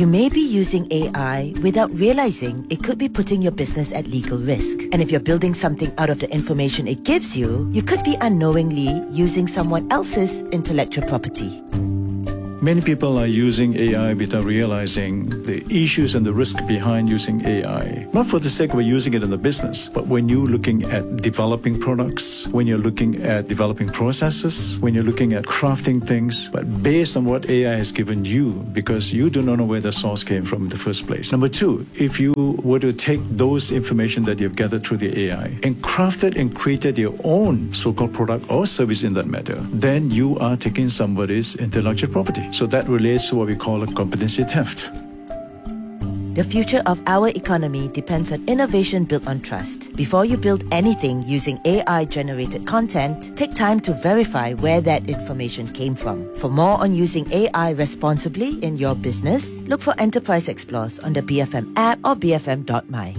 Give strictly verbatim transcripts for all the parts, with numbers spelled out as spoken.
You may be using A I without realizing it could be putting your business at legal risk. And if you're building something out of the information it gives you, you could be unknowingly using someone else's intellectual property. Many people are using A I without realizing the issues and the risk behind using A I. Not for the sake of using it in the business, but when you're looking at developing products, when you're looking at developing processes, when you're looking at crafting things, but based on what A I has given you, because you do not know where the source came from in the first place. Number two, if you were to take those information that you've gathered through the A I and crafted and created your own so-called product or service in that matter, then you are taking somebody's intellectual property. So that relates to what we call a competency theft. The future of our economy depends on innovation built on trust. Before you build anything using A I-generated content, take time to verify where that information came from. For more on using A I responsibly in your business, look for Enterprise Explores on the B F M app or b f m dot m y.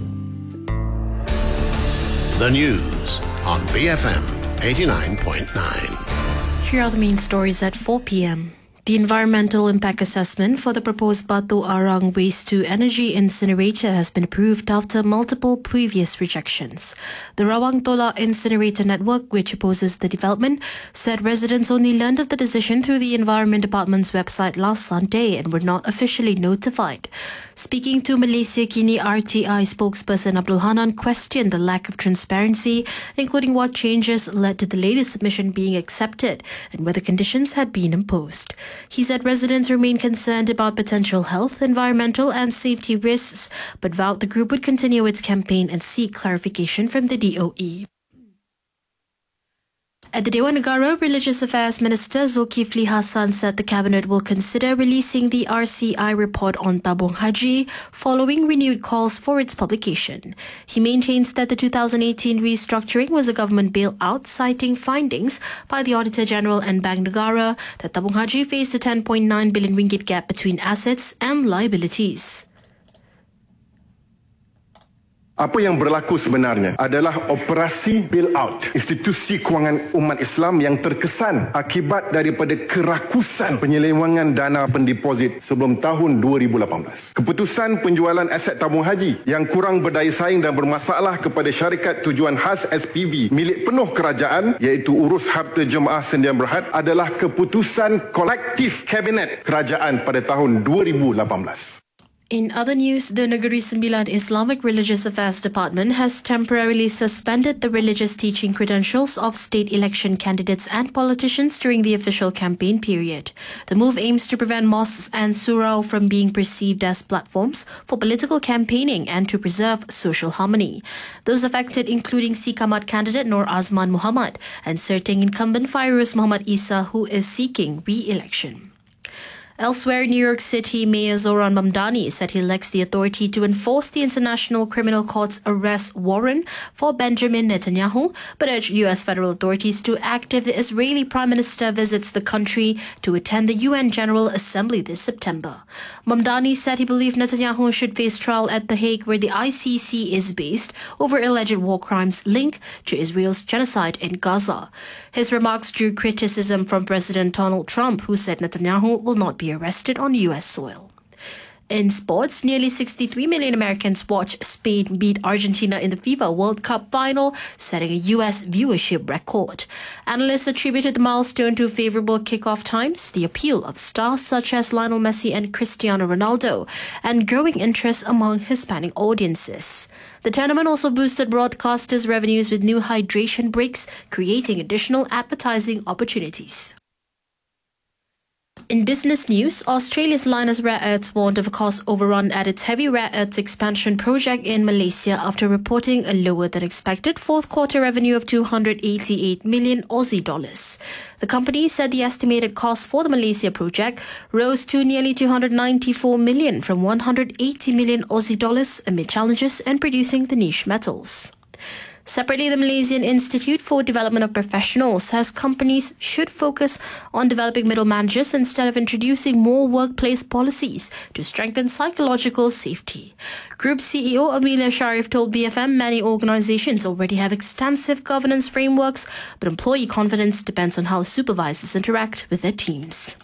The news on B F M eighty-nine point nine. Here are the main stories at four p.m. The environmental impact assessment for the proposed Batu Arang waste-to-energy incinerator has been approved after multiple previous rejections. The Rawang Tola Incinerator Network, which opposes the development, said residents only learned of the decision through the Environment Department's website last Sunday and were not officially notified. Speaking to Malaysia Kini, R T I spokesperson Abdul Hanan questioned the lack of transparency, including what changes led to the latest submission being accepted and whether conditions had been imposed. He said residents remain concerned about potential health, environmental and safety risks, but vowed the group would continue its campaign and seek clarification from the D O E. At the Dewan Negara, Religious Affairs Minister Zulkifli Hassan said the Cabinet will consider releasing the R C I report on Tabung Haji following renewed calls for its publication. He maintains that the two thousand eighteen restructuring was a government bailout, citing findings by the Auditor General and Bank Negara that Tabung Haji faced a ten point nine billion ringgit gap between assets and liabilities. Apa yang berlaku sebenarnya adalah operasi bailout institusi kewangan umat Islam yang terkesan akibat daripada kerakusan penyelewengan dana pendeposit sebelum tahun dua ribu lapan belas. Keputusan penjualan aset tabung haji yang kurang berdaya saing dan bermasalah kepada syarikat tujuan khas S P V milik penuh kerajaan iaitu Urus Harta Jemaah Sendian Berhad adalah keputusan kolektif Kabinet Kerajaan pada tahun dua ribu lapan belas. In other news, the Negeri Sembilan Islamic Religious Affairs Department has temporarily suspended the religious teaching credentials of state election candidates and politicians during the official campaign period. The move aims to prevent mosques and surau from being perceived as platforms for political campaigning and to preserve social harmony. Those affected including Sikamat candidate Nur Azman Muhammad and Serting incumbent Fairuz Muhammad Isa, who is seeking re-election. Elsewhere, New York City Mayor Zoran Mamdani said he lacks the authority to enforce the International Criminal Court's arrest warrant for Benjamin Netanyahu, but urged U S federal authorities to act if the Israeli Prime Minister visits the country to attend the U N General Assembly this September. Mamdani said he believed Netanyahu should face trial at The Hague, where the I C C is based, over alleged war crimes linked to Israel's genocide in Gaza. His remarks drew criticism from President Donald Trump, who said Netanyahu will not be arrested on U S soil. In sports, nearly sixty-three million Americans watched Spain beat Argentina in the FIFA World Cup final, setting a U S viewership record. Analysts attributed the milestone to favorable kickoff times, the appeal of stars such as Lionel Messi and Cristiano Ronaldo, and growing interest among Hispanic audiences. The tournament also boosted broadcasters' revenues with new hydration breaks, creating additional advertising opportunities. In business news, Australia's Lynas Rare Earths warned of a cost overrun at its heavy rare earths expansion project in Malaysia after reporting a lower than expected fourth quarter revenue of two hundred eighty-eight million Aussie dollars. The company said the estimated cost for the Malaysia project rose to nearly two hundred ninety-four million from one hundred eighty million Aussie dollars amid challenges in producing the niche metals. Separately, the Malaysian Institute for Development of Professionals says companies should focus on developing middle managers instead of introducing more workplace policies to strengthen psychological safety. Group C E O Amelia Sharif told B F M many organizations already have extensive governance frameworks, but employee confidence depends on how supervisors interact with their teams.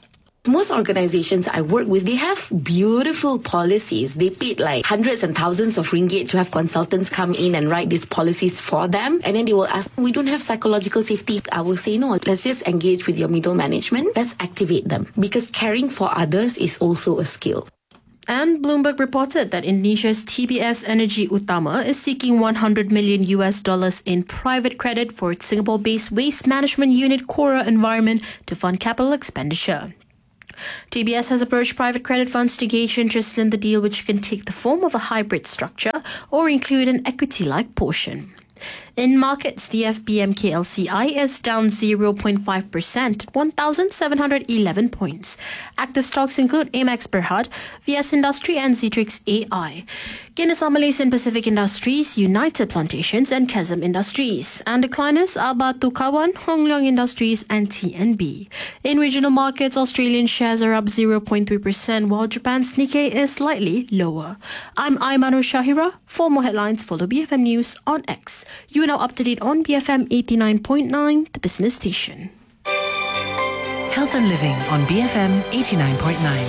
Most organizations I work with, they have beautiful policies. They paid like hundreds and thousands of ringgit to have consultants come in and write these policies for them. And then they will ask, we don't have psychological safety. I will say, no, let's just engage with your middle management. Let's activate them, because caring for others is also a skill. And Bloomberg reported that Indonesia's T B S Energy Utama is seeking one hundred million U S dollars in private credit for its Singapore-based waste management unit Cora Environment to fund capital expenditure. T B S has approached private credit funds to gauge interest in the deal, which can take the form of a hybrid structure or include an equity-like portion. In markets, the F B M K L C I is down zero point five percent at one thousand seven hundred eleven points. Active stocks include Amex Berhad, V S Industry and Zetrix A I. Guinness Malaysian Pacific Industries, United Plantations and Chasm Industries. And decliners are Batu Kawan, Hong Leong Industries and T N B. In regional markets, Australian shares are up zero point three percent while Japan's Nikkei is slightly lower. I'm Aimanur Shahira. For more headlines, follow B F M News on X. You are now up to date on B F M eighty-nine point nine, the business station. Health and Living on B F M eighty-nine point nine.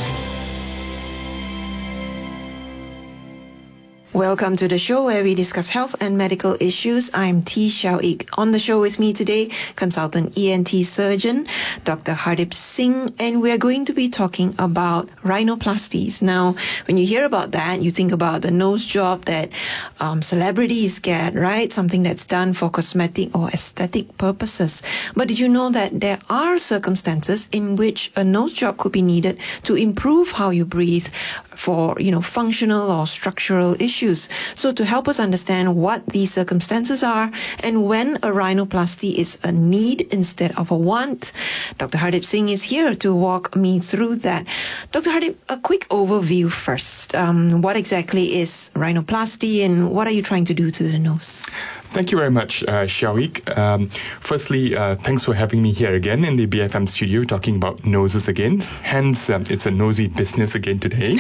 Welcome to the show where we discuss health and medical issues. I'm T. Xiao Ik. On the show with me today, consultant E N T surgeon, Doctor Hardip Singh, and we're going to be talking about rhinoplasties. Now, when you hear about that, you think about the nose job that um, celebrities get, right? Something that's done for cosmetic or aesthetic purposes. But did you know that there are circumstances in which a nose job could be needed to improve how you breathe for, you know, functional or structural issues? So to help us understand what these circumstances are and when a rhinoplasty is a need instead of a want, Doctor Hardip Singh is here to walk me through that. Doctor Hardip, a quick overview first. Um, what exactly is rhinoplasty and what are you trying to do to the nose? Thank you very much, uh, Xiao Ik. Um, firstly, uh, thanks for having me here again in the B F M studio talking about noses again. Hence, um, it's a nosy business again today.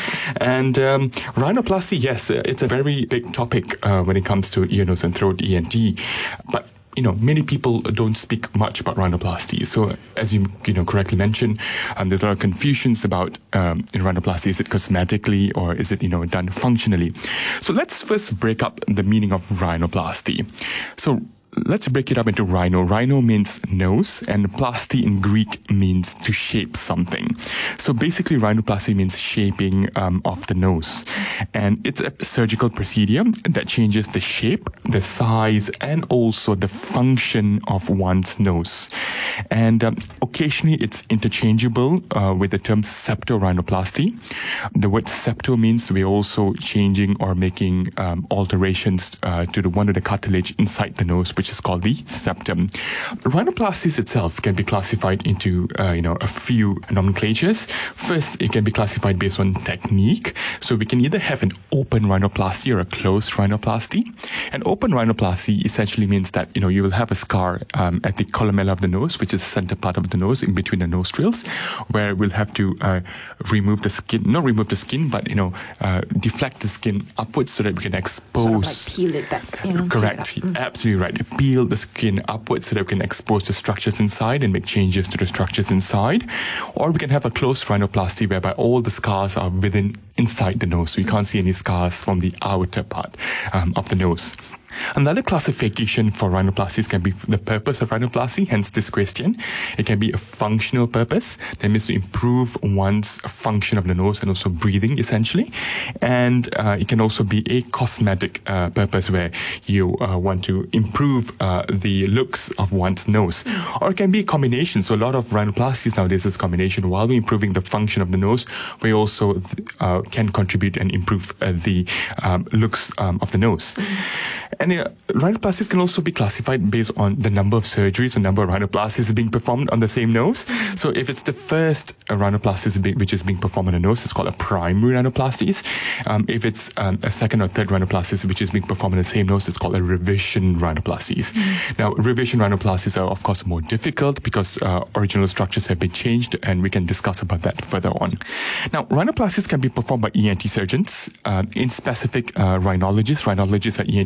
And um, rhinoplasty, yes, it's a very big topic uh, when it comes to ear, nose and throat, E N T. But you know, many people don't speak much about rhinoplasty. So, as you you know correctly mentioned, um, there's a lot of confusions about um, in rhinoplasty. Is it cosmetically or is it you know done functionally? So let's first break up the meaning of rhinoplasty. So let's break it up into rhino. Rhino means nose, and plasty in Greek means to shape something. So basically, rhinoplasty means shaping um, of the nose. And it's a surgical procedure that changes the shape, the size, and also the function of one's nose. And um, occasionally, it's interchangeable uh, with the term septorhinoplasty. The word septo means we're also changing or making um, alterations uh, to the one of the cartilage inside the nose, which is called the septum. Rhinoplasties itself can be classified into uh, you know a few nomenclatures. First, it can be classified based on technique. So we can either have an open rhinoplasty or a closed rhinoplasty. An open rhinoplasty essentially means that you know you will have a scar um, at the columella of the nose, which is the center part of the nose in between the nostrils, where we'll have to uh, remove the skin, not remove the skin, but you know uh, deflect the skin upwards so that we can expose. Sort of like peel it back. You know, correct. Peel it mm. Absolutely right. Peel the skin upwards so that we can expose the structures inside and make changes to the structures inside. Or we can have a closed rhinoplasty whereby all the scars are within inside the nose. So you can't see any scars from the outer part um, of the nose. Another classification for rhinoplasties can be the purpose of rhinoplasty, hence this question. It can be a functional purpose, that means to improve one's function of the nose and also breathing, essentially. And uh, it can also be a cosmetic uh, purpose where you uh, want to improve uh, the looks of one's nose. Or it can be a combination. So a lot of rhinoplasties nowadays is a combination. While we're improving the function of the nose, we also uh, can contribute and improve uh, the um, looks um, of the nose. And uh, rhinoplasties can also be classified based on the number of surgeries, the number of rhinoplasties being performed on the same nose. Mm-hmm. So if it's the first uh, rhinoplasty which is being performed on the nose, it's called a primary rhinoplasty. Um, if it's um, a second or third rhinoplasty which is being performed on the same nose, it's called a revision rhinoplasty. Mm-hmm. Now, revision rhinoplasties are of course more difficult because uh, original structures have been changed, and we can discuss about that further on. Now, rhinoplasties can be performed by E N T surgeons. Uh, in specific, uh, rhinologists, rhinologists are E N T surgeons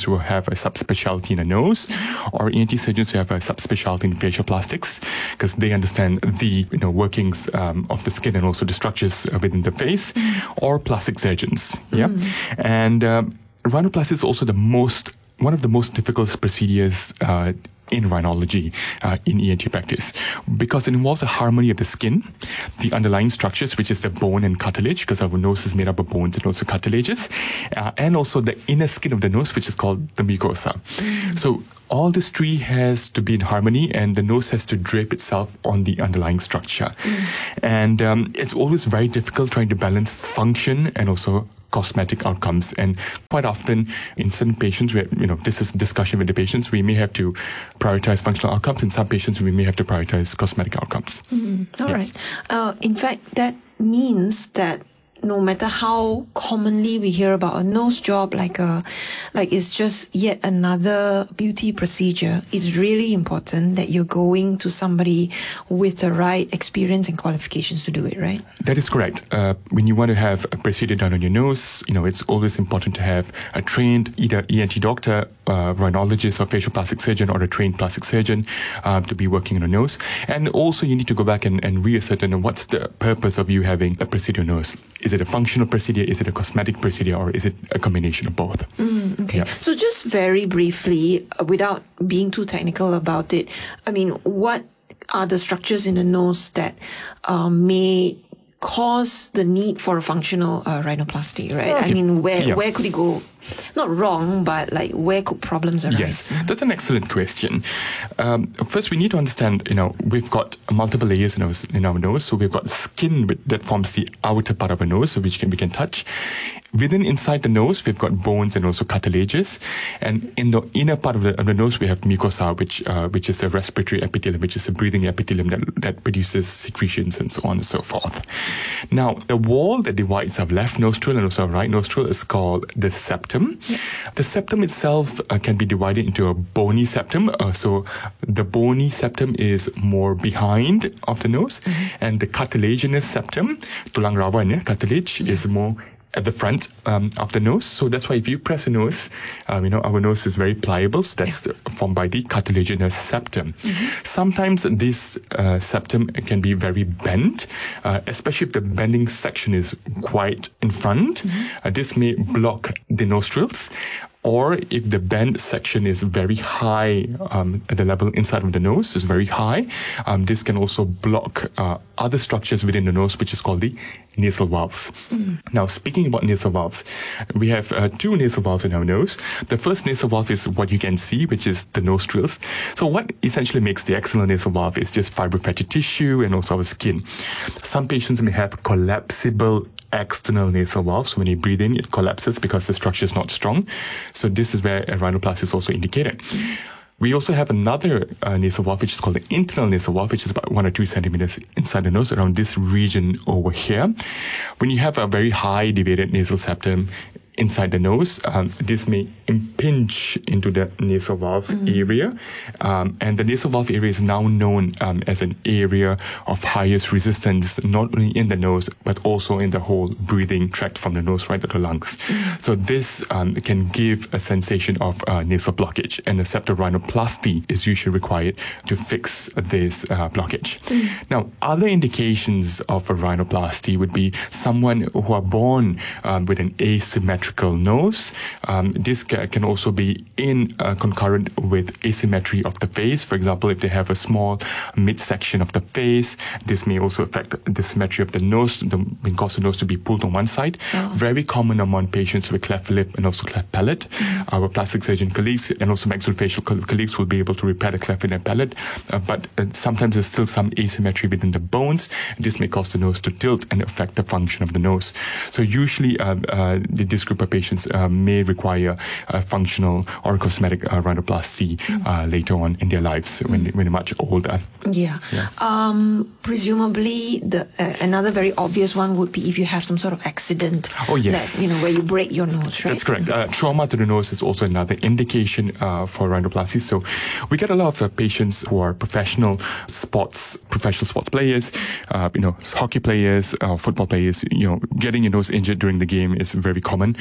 who have a subspecialty in the nose, or E N T surgeons who have a subspecialty in facial plastics, because they understand the you know workings um, of the skin and also the structures within the face, or plastic surgeons. Yeah, mm. and um, rhinoplasty is also the most one of the most difficult procedures Uh, in rhinology, uh, in E N T practice, because it involves the harmony of the skin, the underlying structures, which is the bone and cartilage, because our nose is made up of bones and also cartilages, uh, and also the inner skin of the nose, which is called the mucosa. Mm. So all this tree has to be in harmony, and the nose has to drape itself on the underlying structure. Mm. And um, it's always very difficult trying to balance function and also cosmetic outcomes. And quite often in certain patients, where you know this is discussion with the patients, we may have to prioritize functional outcomes. In some patients, we may have to prioritize cosmetic outcomes. Mm, all yeah. right. Uh, in fact, that means that no matter how commonly we hear about a nose job, like a, like it's just yet another beauty procedure, it's really important that you're going to somebody with the right experience and qualifications to do it, right? That is correct. Uh, when you want to have a procedure done on your nose, you know, it's always important to have a trained either E N T doctor, uh, rhinologist, or facial plastic surgeon, or a trained plastic surgeon uh, to be working on a nose. And also you need to go back and, and reascertain what's the purpose of you having a procedure nose. Is it a functional procedure? Is it a cosmetic procedure? Or is it a combination of both? Mm, okay. Yeah. So just very briefly, uh, without being too technical about it, I mean, what are the structures in the nose that uh, may cause the need for a functional uh, rhinoplasty, right? Okay. I mean, where yeah. where could it go? Not wrong, but like where could problems arise? Yes, that's an excellent question. Um, first, we need to understand, you know, we've got multiple layers in our, in our nose. So we've got skin that forms the outer part of our nose, which can, we can touch. Within, inside the nose, we've got bones and also cartilages. And in the inner part of the, of the nose, we have mucosa, which uh, which is a respiratory epithelium, which is a breathing epithelium that, that produces secretions and so on and so forth. Now, the wall that divides our left nostril and also our right nostril is called the septum. Yeah. The septum itself uh, can be divided into a bony septum. Uh, so the bony septum is more behind of the nose, mm-hmm. and the cartilaginous septum, tulang rawa, yeah, cartilage, yeah. is more at the front um, of the nose. So that's why if you press a nose, um, you know, our nose is very pliable. So that's yeah. formed by the cartilaginous septum. Mm-hmm. Sometimes this uh, septum can be very bent, uh, especially if the bending section is quite in front. Mm-hmm. Uh, this may block the nostrils. Or if the bend section is very high um, at the level inside of the nose, is very high, um, this can also block uh, other structures within the nose, which is called the nasal valves. Mm. Now, speaking about nasal valves, we have uh, two nasal valves in our nose. The first nasal valve is what you can see, which is the nostrils. So what essentially makes the external nasal valve is just fibrofatty tissue and also our skin. Some patients may have collapsible external nasal valve. So when you breathe in, it collapses because the structure is not strong. So this is where a rhinoplasty is also indicated. We also have another uh, nasal valve, which is called the internal nasal valve, which is about one or two centimeters inside the nose, around this region over here. When you have a very high deviated nasal septum inside the nose, um, this may impinge into the nasal valve mm-hmm. area. Um, and the nasal valve area is now known um, as an area of highest resistance, not only in the nose, but also in the whole breathing tract from the nose right to the lungs. Mm-hmm. So this um, can give a sensation of uh, nasal blockage, and a septorhinoplasty is usually required to fix this uh, blockage. Mm-hmm. Now, other indications of a rhinoplasty would be someone who are born um, with an asymmetrical nose. Um, this ca- can also be in uh, concurrent with asymmetry of the face. For example, if they have a small midsection of the face, this may also affect the symmetry of the nose, the, may cause the nose to be pulled on one side. Oh. Very common among patients with cleft lip and also cleft palate. Mm. Our plastic surgeon colleagues and also maxillofacial co- colleagues will be able to repair the cleft lip and palate, uh, but uh, sometimes there's still some asymmetry within the bones. This may cause the nose to tilt and affect the function of the nose. So usually uh, uh, this group of patients uh, may require a functional or cosmetic uh, rhinoplasty mm. uh, later on in their lives mm. when, they, when they're much older. Yeah. yeah. Um, presumably, the uh, another very obvious one would be if you have some sort of accident. Oh, yes. That, you know, where you break your nose, right? That's correct. Uh, trauma to the nose is also another indication uh, for rhinoplasty. So we get a lot of uh, patients who are professional sports, professional sports players, uh, you know, hockey players, uh, football players. You know, getting your nose injured during the game is very common.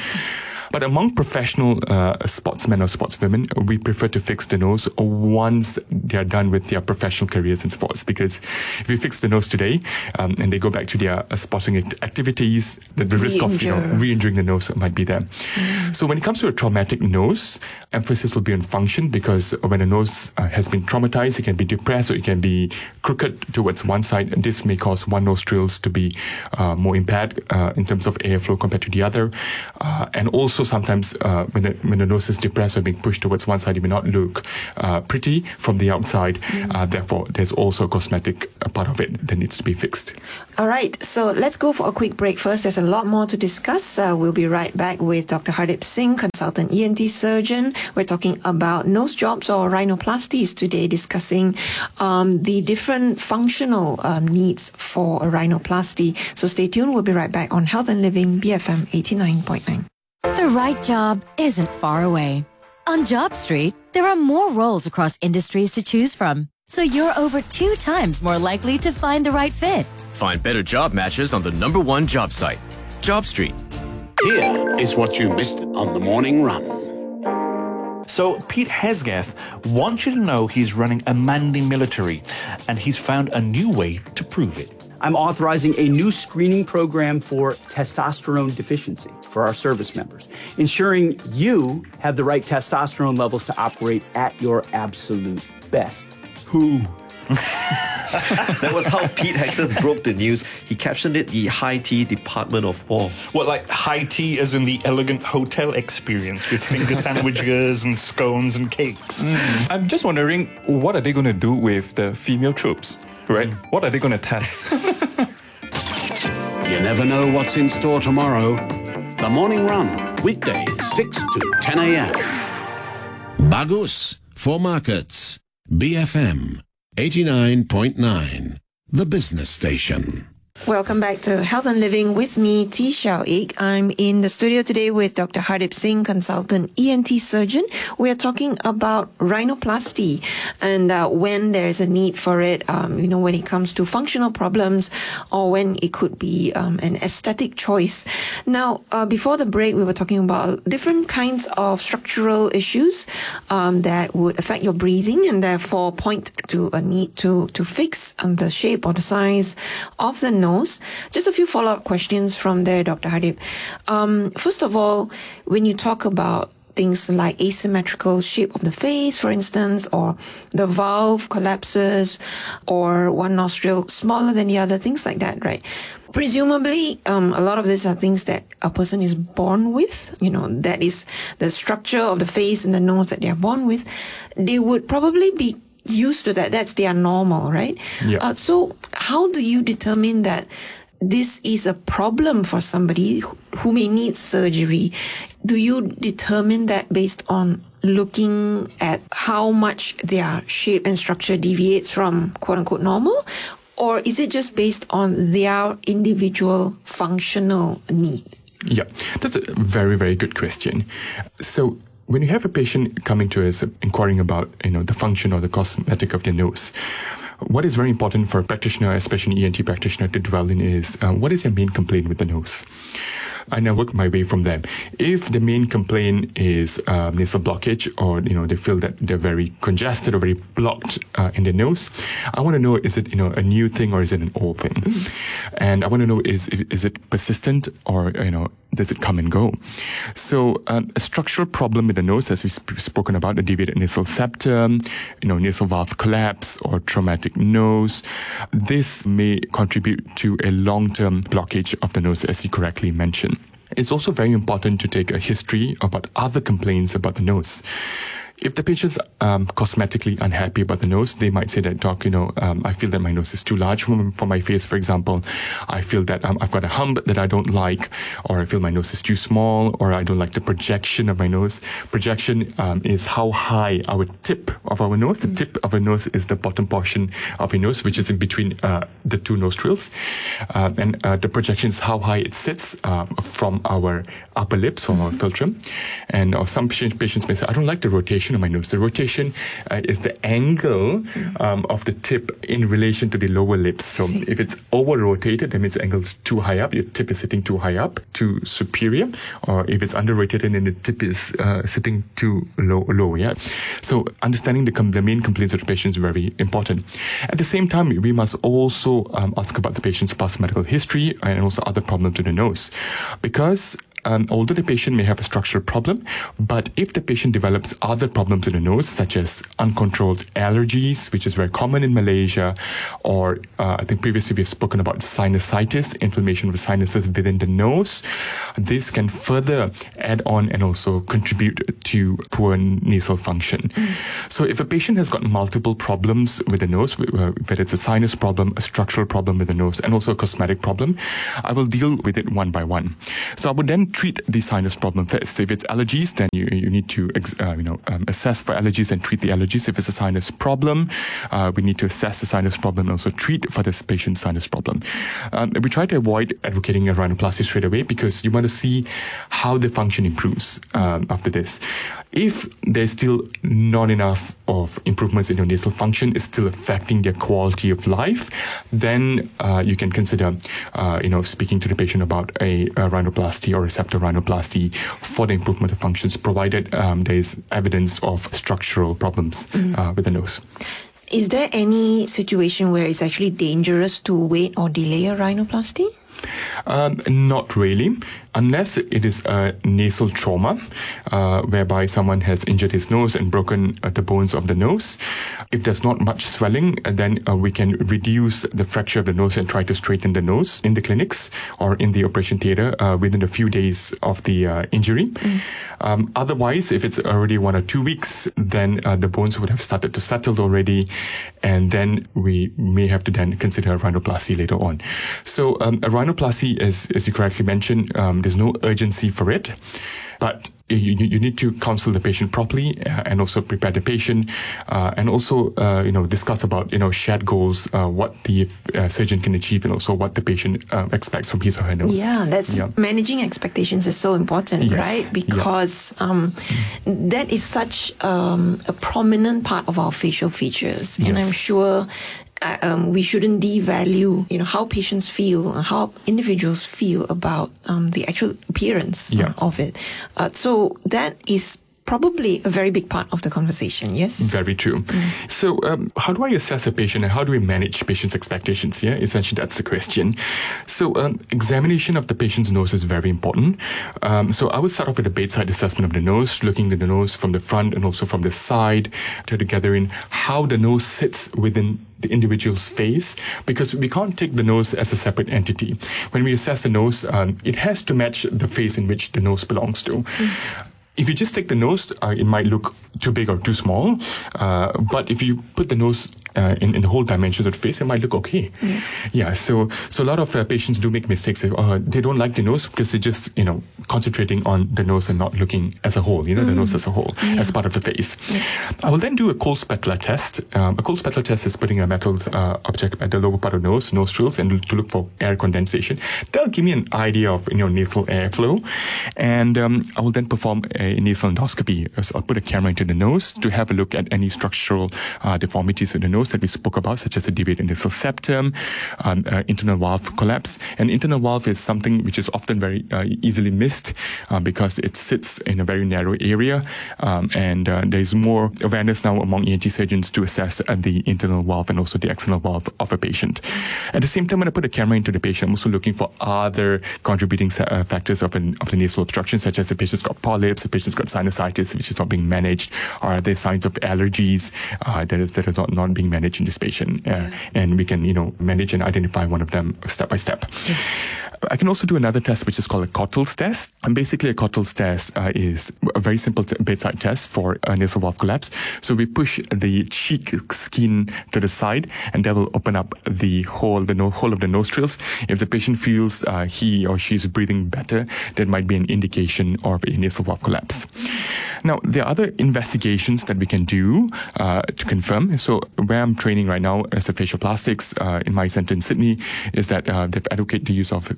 But among professional uh, sportsmen or sportswomen, we prefer to fix the nose once they're done with their professional careers in sports. Because if you fix the nose today um, and they go back to their uh, sporting activities, the, the risk of you know, re-injuring the nose might be there. Mm. So when it comes to a traumatic nose, emphasis will be on function, because when a nose uh, has been traumatized, it can be depressed or it can be crooked towards one side. And this may cause one nostrils to be uh, more impaired uh, in terms of airflow compared to the other. Uh, and also sometimes uh, when, the, when the nose is depressed or being pushed towards one side, it may not look uh, pretty from the outside. Mm. Uh, therefore, there's also a cosmetic part of it that needs to be fixed. All right, so let's go for a quick break first. There's a lot more to discuss. Uh, we'll be right back with Doctor Hardip Singh, consultant E N T surgeon. We're talking about nose jobs or rhinoplasties today, discussing um, the different functional um, needs for a rhinoplasty. So stay tuned. We'll be right back on Health and Living, B F M eighty-nine point nine. The right job isn't far away. On Job Street, there are more roles across industries to choose from, so you're over two times more likely to find the right fit. Find better job matches on the number one job site, Job Street. Here is what you missed on the morning run. So Pete Hesgath wants you to know he's running a Mandy Military, and he's found a new way to prove it. I'm authorizing a new screening program for testosterone deficiency for our service members, ensuring you have the right testosterone levels to operate at your absolute best. Who? That was how Pete Hexeth broke the news. He captioned it the High Tea Department of War. What, like high tea as in the elegant hotel experience with finger sandwiches and scones and cakes? Mm. I'm just wondering, what are they going to do with the female troops, right? Mm. What are they going to test? You never know what's in store tomorrow. The Morning Run, weekdays six to ten a.m. Bagus for markets. B F M eighty-nine point nine, the business station. Welcome back to Health and Living with me, T. Xiao Ik. I'm in the studio today with Doctor Hardip Singh, consultant E N T surgeon. We are talking about rhinoplasty and uh, when there's a need for it, um, you know, when it comes to functional problems or when it could be um, an aesthetic choice. Now, uh, before the break, we were talking about different kinds of structural issues um, that would affect your breathing and therefore point to a need to, to fix um, the shape or the size of the nose. Just a few follow-up questions from there, Doctor Hardip. Um, first of all, when you talk about things like asymmetrical shape of the face, for instance, or the valve collapses, or one nostril smaller than the other, things like that, right? Presumably, um, a lot of these are things that a person is born with, you know, that is the structure of the face and the nose that they are born with. They would probably be used to that. That's their normal, right? Yeah. Uh, so how do you determine that this is a problem for somebody who, who may need surgery? Do you determine that based on looking at how much their shape and structure deviates from quote-unquote normal? Or is it just based on their individual functional need? Yeah, that's a very, very good question. So when you have a patient coming to us inquiring about, you know, the function or the cosmetic of their nose, what is very important for a practitioner, especially an E N T practitioner, to dwell in is uh, what is your main complaint with the nose? And I work my way from them. If the main complaint is uh, nasal blockage, or you know they feel that they're very congested or very blocked uh, in their nose, I want to know, is it you know a new thing or is it an old thing? Mm-hmm. And I want to know, is is it persistent or you know does it come and go? So um, a structural problem with the nose, as we've sp- spoken about, a deviated nasal septum, you know nasal valve collapse or traumatic nose, this may contribute to a long-term blockage of the nose, as you correctly mentioned. It's also very important to take a history about other complaints about the nose. If the patient's um, cosmetically unhappy about the nose, they might say that, doc, you know, um, I feel that my nose is too large for, for my face, for example. I feel that um, I've got a hump that I don't like, or I feel my nose is too small, or I don't like the projection of my nose. Projection um, is how high our tip of our nose. The tip of our nose is the bottom portion of your nose, which is in between uh, the two nostrils. Uh, and uh, the projection is how high it sits uh, from our upper lips, from our philtrum. And uh, some patients may say, I don't like the rotation rotation of my nose. The rotation uh, is the angle um, of the tip in relation to the lower lips. So if it's over-rotated, that means the angle is too high up, your tip is sitting too high up, too superior, or if it's under-rotated and the tip is uh, sitting too low, low, yeah? So understanding the, com- the main complaints of the patient is very important. At the same time, we must also um, ask about the patient's past medical history and also other problems with the nose. Because Um, although the patient may have a structural problem, but if the patient develops other problems in the nose, such as uncontrolled allergies, which is very common in Malaysia, or uh, I think previously we've spoken about sinusitis, inflammation of the sinuses within the nose, this can further add on and also contribute to poor nasal function. Mm. So if a patient has got multiple problems with the nose, whether it's a sinus problem, a structural problem with the nose, and also a cosmetic problem, I will deal with it one by one. So I would then treat the sinus problem first. So if it's allergies, then you, you need to uh, you know um, assess for allergies and treat the allergies. If it's a sinus problem, uh, we need to assess the sinus problem and also treat for this patient's sinus problem. Um, we try to avoid advocating a rhinoplasty straight away because you want to see how the function improves um, after this. If there's still not enough of improvements in your nasal function, it's still affecting their quality of life, then uh, you can consider uh, you know speaking to the patient about a, a rhinoplasty or a septal rhinoplasty for the improvement of functions, provided um, there is evidence of structural problems mm. uh, with the nose. Is there any situation where it's actually dangerous to wait or delay a rhinoplasty? Um, not really, unless it is a nasal trauma, uh, whereby someone has injured his nose and broken uh, the bones of the nose. If there's not much swelling, then uh, we can reduce the fracture of the nose and try to straighten the nose in the clinics or in the operation theatre uh, within a few days of the uh, injury. Mm. Um, otherwise, if it's already one or two weeks, then uh, the bones would have started to settle already, and then we may have to then consider a rhinoplasty later on. So um, a rhinoplasty, as, as you correctly mentioned, um, there's no urgency for it, but you, you need to counsel the patient properly uh, and also prepare the patient uh, and also uh, you know discuss about you know shared goals, uh, what the uh, surgeon can achieve and also what the patient uh, expects from his or her nose. Yeah, that's yeah. managing expectations is so important, yes. right? Because yeah. um, mm. that is such um, a prominent part of our facial features, yes. and I'm sure. Uh, um, we shouldn't devalue, you know, how patients feel, how individuals feel about um, the actual appearance yeah. uh, of it. Uh, so that is probably a very big part of the conversation, yes? Very true. Mm. So um, how do I assess a patient and how do we manage patients' expectations? Yeah, essentially that's the question. So um, examination of the patient's nose is very important. Um, so I would start off with a bedside assessment of the nose, looking at the nose from the front and also from the side, try to gather in how the nose sits within the individual's face, because we can't take the nose as a separate entity. When we assess the nose, um, it has to match the face in which the nose belongs to. Mm. If you just take the nose, uh, it might look too big or too small. Uh, but if you put the nose uh, in, in the whole dimensions of the face, it might look okay. Yeah. yeah so so a lot of uh, patients do make mistakes. Uh, they don't like the nose because they're just, you know, concentrating on the nose and not looking as a whole, you know, mm. the nose as a whole, yeah. as part of the face. Yeah. I will then do a cold spatula test. Um, a cold spatula test is putting a metal uh, object at the lower part of the nose, nostrils, and to look for air condensation. That'll give me an idea of, you know, nasal airflow. And um, I will then perform a a nasal endoscopy. So I'll put a camera into the nose to have a look at any structural uh, deformities in the nose that we spoke about, such as a deviated nasal septum, um, uh, internal valve collapse. An internal valve is something which is often very uh, easily missed uh, because it sits in a very narrow area, um, and uh, there is more awareness now among E N T surgeons to assess uh, the internal valve and also the external valve of a patient. At the same time, when I put a camera into the patient, I'm also looking for other contributing uh, factors of, an, of the nasal obstruction, such as the patient's got polyps, the patient's got sinusitis, which is not being managed, or are there signs of allergies uh, that is that is not, not being managed in this patient, uh, yeah. and we can, you know, manage and identify one of them step by step. Yeah. I can also do another test which is called a Cottle's test. And basically a Cottle's test uh, is a very simple t- bedside test for a nasal valve collapse. So we push the cheek skin to the side and that will open up the hole, the no- hole of the nostrils. If the patient feels uh, he or she is breathing better, that might be an indication of a nasal valve collapse. Now, there are other investigations that we can do uh, to confirm. So where I'm training right now as a facial plastics uh, in my center in Sydney is that uh, they've advocated the use of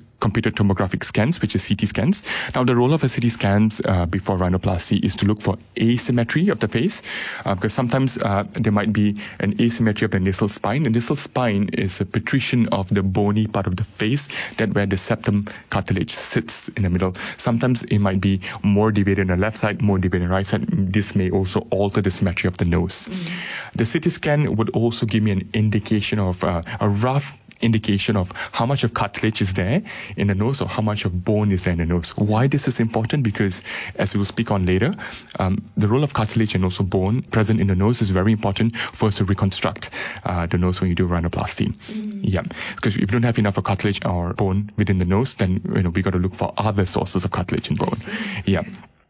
computed tomographic scans, which is C T scans. Now, the role of a C T scans uh, before rhinoplasty is to look for asymmetry of the face, uh, because sometimes uh, there might be an asymmetry of the nasal spine. The nasal spine is a protrusion of the bony part of the face, that where the septum cartilage sits in the middle. Sometimes it might be more deviated on the left side, more deviated on the right side. This may also alter the symmetry of the nose. Mm. The C T scan would also give me an indication of uh, a rough indication of how much of cartilage is there in the nose or how much of bone is there in the nose. Why this is important? Because, as we will speak on later, um, the role of cartilage and also bone present in the nose is very important for us to reconstruct uh, the nose when you do rhinoplasty. Mm. Yeah, because if you don't have enough of cartilage or bone within the nose, then you know we got to look for other sources of cartilage and bone. Yeah.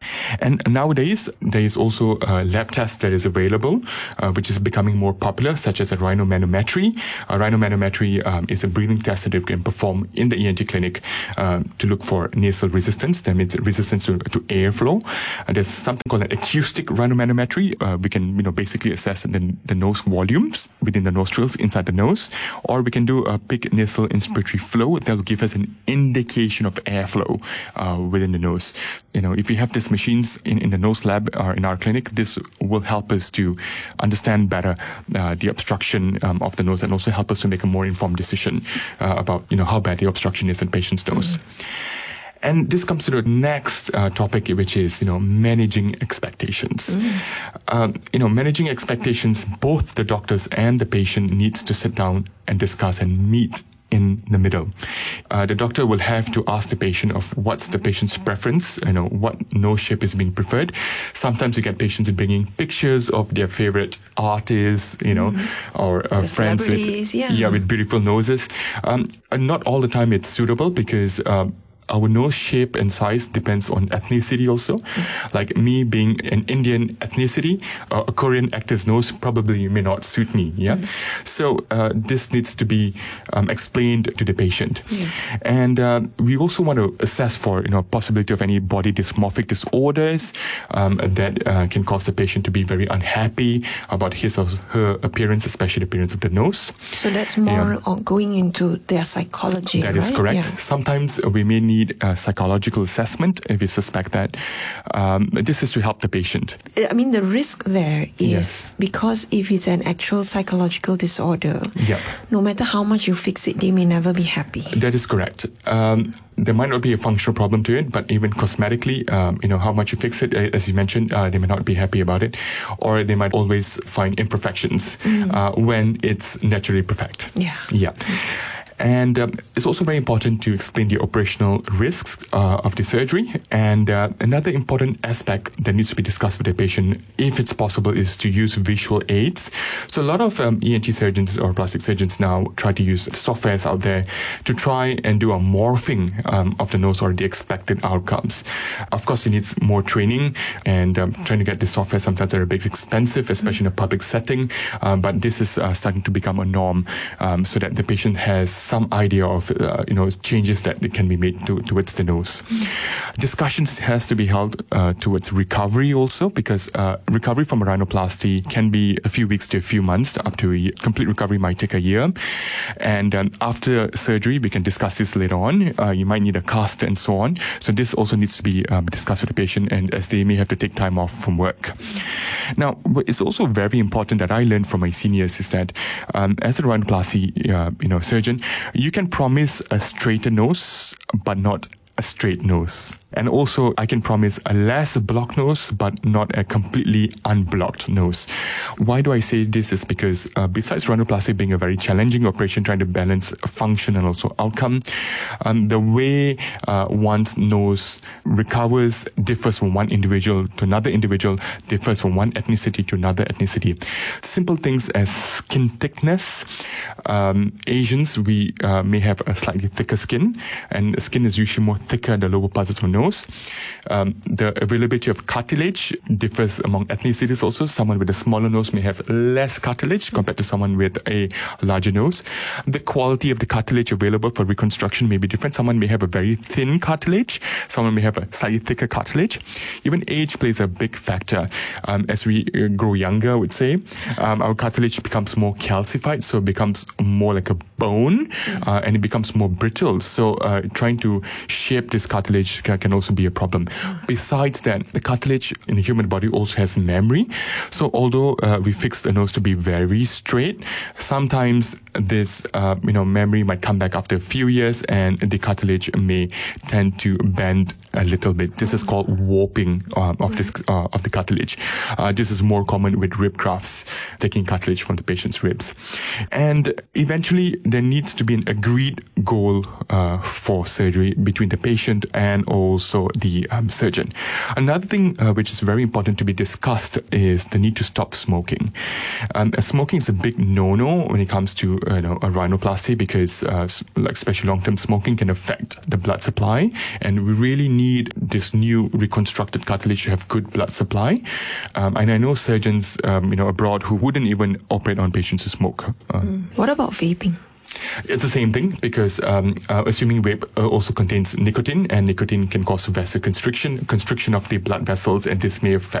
And nowadays, there is also a lab test that is available, uh, which is becoming more popular, such as a rhinomanometry. A rhinomanometry um, is a breathing test that you can perform in the E N T clinic uh, to look for nasal resistance. That means resistance to, to airflow. Uh, there's something called an acoustic rhinomanometry. Uh, we can, you know, basically assess the, the nose volumes within the nostrils, inside the nose, or we can do a big nasal inspiratory flow that will give us an indication of airflow uh, within the nose. You know, if we have this machines in, in the nose lab or in our clinic, this will help us to understand better uh, the obstruction um, of the nose, and also help us to make a more informed decision uh, about, you know, how bad the obstruction is in patient's nose. Mm. And this comes to the next uh, topic, which is, you know, managing expectations. Mm. Um, you know, managing expectations, both the doctors and the patient needs to sit down and discuss and meet in the middle. Uh, the doctor will have to ask the patient of what's the patient's preference, you know, what nose shape is being preferred. Sometimes you get patients bringing pictures of their favorite artists, you know, mm-hmm. or uh, friends with, yeah. yeah, with beautiful noses. Um, and not all the time it's suitable, because um, our nose shape and size depends on ethnicity also. Mm. Like me being an Indian ethnicity, uh, a Korean actor's nose probably may not suit me. Yeah. Mm. So uh, this needs to be um, explained to the patient. Yeah. And uh, we also want to assess for, you know, possibility of any body dysmorphic disorders um, that uh, can cause the patient to be very unhappy about his or her appearance, especially the appearance of the nose. So that's more yeah. going into their psychology. That right? is correct. Yeah. Sometimes we may need a psychological assessment if we suspect that. Um, this is to help the patient. I mean, the risk there is Yes. because if it's an actual psychological disorder, Yep. no matter how much you fix it, they may never be happy. That is correct. Um, there might not be a functional problem to it, but even cosmetically, um, you know, how much you fix it, as you mentioned, uh, they may not be happy about it, or they might always find imperfections mm. uh, when it's naturally perfect. Yeah. Yeah. And um, it's also very important to explain the operational risks uh, of the surgery. And uh, another important aspect that needs to be discussed with the patient, if it's possible, is to use visual aids. So a lot of um, E N T surgeons or plastic surgeons now try to use softwares out there to try and do a morphing um, of the nose or the expected outcomes. Of course, it needs more training, and um, trying to get the software sometimes are a bit expensive, especially in a public setting. Uh, but this is uh, starting to become a norm, um, so that the patient has some idea of uh, you know changes that can be made to, towards the nose. Mm. Discussions has to be held uh, towards recovery also, because uh, recovery from a rhinoplasty can be a few weeks to a few months, up to a year. Complete recovery might take a year. And um, after surgery, we can discuss this later on. Uh, you might need a cast and so on. So this also needs to be um, discussed with the patient, and as they may have to take time off from work. Now, it's also very important that I learned from my seniors is that um, as a rhinoplasty uh, you know surgeon, you can promise a straighter nose, but not a straight nose. And also, I can promise a less blocked nose, but not a completely unblocked nose. Why do I say this? Is because uh, besides rhinoplasty being a very challenging operation, trying to balance function and also outcome, um, the way uh, one's nose recovers differs from one individual to another individual, differs from one ethnicity to another ethnicity. Simple things as skin thickness. Um, Asians, we uh, may have a slightly thicker skin, and skin is usually more thicker the lower parts of the nose. Um, the availability of cartilage differs among ethnicities also. Someone with a smaller nose may have less cartilage compared to someone with a larger nose. The quality of the cartilage available for reconstruction may be different. Someone may have a very thin cartilage. Someone may have a slightly thicker cartilage. Even age plays a big factor. Um, as we uh, grow younger, I would say, um, our cartilage becomes more calcified, so it becomes more like a bone, uh, and it becomes more brittle. So uh, trying to shape this cartilage can, can also be a problem. Besides that, the cartilage in the human body also has memory. So although uh, we fix the nose to be very straight, sometimes this uh, you know memory might come back after a few years, and the cartilage may tend to bend a little bit. This is called warping uh, of this uh, of the cartilage. Uh, this is more common with rib grafts, taking cartilage from the patient's ribs. And eventually, there needs to be an agreed goal uh, for surgery between the patient and also the um, surgeon. Another thing uh, which is very important to be discussed is the need to stop smoking. Um, smoking is a big no-no when it comes to uh, you know, a rhinoplasty, because uh, like especially long-term smoking can affect the blood supply, and we really need this new reconstructed cartilage to have good blood supply. Um, and I know surgeons um, you know abroad who wouldn't even operate on patients who smoke. Uh, mm. What about vaping? It's the same thing, because um, uh, assuming vape uh, also contains nicotine, and nicotine can cause vasoconstriction, constriction of the blood vessels, and this may affect